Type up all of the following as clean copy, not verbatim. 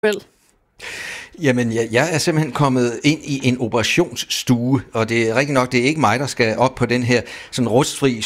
Vel? Jamen, jeg er simpelthen kommet ind i en operationsstue, og det er rigtig nok, det er ikke mig, der skal op på den her sådan rustfri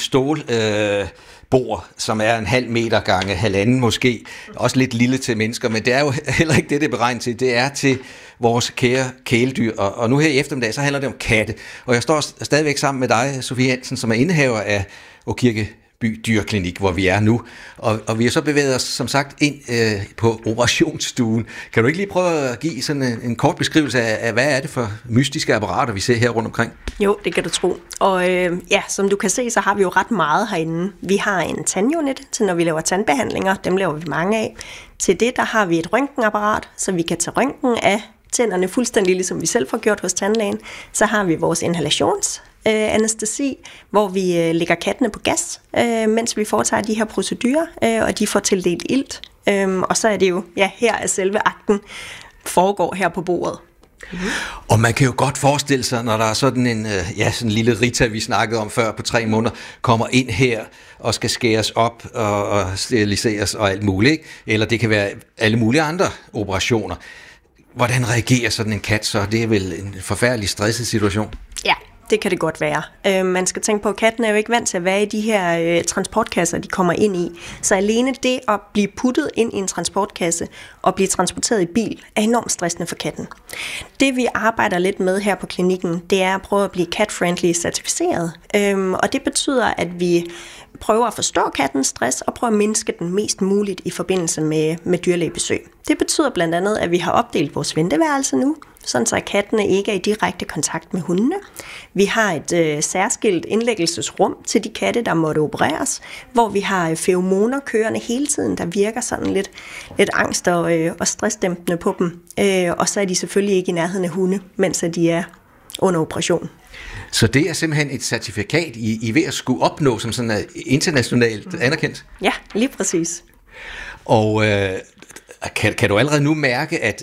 stålbord, som er 0,5 meter gange 1,5 måske. Også lidt lille til mennesker, men det er jo heller ikke det er beregnet til. Det er til vores kære kæledyr, og nu her i eftermiddag, så handler det om katte. Og jeg står stadigvæk sammen med dig, Sofie Hansen, som er indehaver af Åkirkeby Dyrklinik, hvor vi er nu. Og vi har så bevæget os, som sagt, ind på operationsstuen. Kan du ikke lige prøve at give sådan en kort beskrivelse af, hvad er det for mystiske apparater, vi ser her rundt omkring? Jo, det kan du tro. Og som du kan se, så har vi jo ret meget herinde. Vi har en tandunit til, når vi laver tandbehandlinger. Dem laver vi mange af. Til det, der har vi et røntgenapparat, så vi kan tage røntgen af tænderne fuldstændig ligesom vi selv får gjort hos tandlægen. Så har vi vores inhalationsanæstesi, hvor vi lægger kattene på gas, mens vi foretager de her procedurer, og de får tildelt ilt. Og så er det jo, her er selve akten foregår her på bordet. Mm-hmm. Og man kan jo godt forestille sig, når der er sådan en sådan en lille Rita, vi snakkede om før på 3 måneder, kommer ind her og skal skæres op og steriliseres og alt muligt, ikke? Eller det kan være alle mulige andre operationer. Hvordan reagerer sådan en kat så? Det er vel en forfærdelig stresset situation? Ja, det kan det godt være. Man skal tænke på, at katten er jo ikke vant til at være i de her transportkasser, de kommer ind i. Så alene det at blive puttet ind i en transportkasse og blive transporteret i bil, er enormt stressende for katten. Det vi arbejder lidt med her på klinikken, det er at prøve at blive cat-friendly certificeret. Og det betyder, at vi prøver at forstå kattens stress og prøver at mindske den mest muligt i forbindelse med dyrlægebesøg. Det betyder blandt andet, at vi har opdelt vores venteværelse nu, sådan så kattene ikke er i direkte kontakt med hundene. Vi har et særskilt indlæggelsesrum til de katte, der måtte opereres, hvor vi har feromoner kørende hele tiden, der virker sådan lidt angst og stressdæmpende på dem. Og så er de selvfølgelig ikke i nærheden af hunde, mens de er under operation. Så det er simpelthen et certifikat, I ved at skulle opnå, som sådan er internationalt anerkendt? Ja, lige præcis. Og kan du allerede nu mærke, at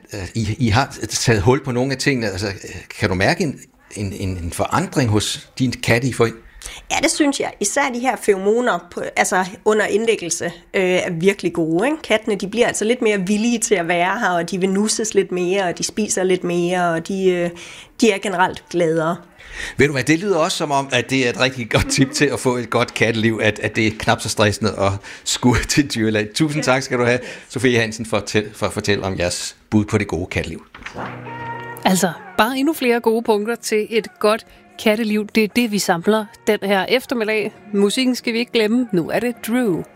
I har taget hul på nogle af tingene? Altså, kan du mærke en forandring hos din katte, I får ind? Ja, det synes jeg. Især de her feromoner under indlæggelse er virkelig gode. Ikke? Kattene de bliver altså lidt mere villige til at være her, og de vil nusses lidt mere, og de spiser lidt mere, og de er generelt gladere. Ved du hvad, det lyder også som om, at det er et rigtig godt tip til at få et godt katteliv, at det er knap så stressende at skue til dyrlæge. Tusind tak skal du have, Sofie Hansen, for at fortælle om jeres bud på det gode katteliv. Altså, bare endnu flere gode punkter til et godt katteliv. Det er det, vi samler den her eftermiddag. Musikken skal vi ikke glemme. Nu er det Drew.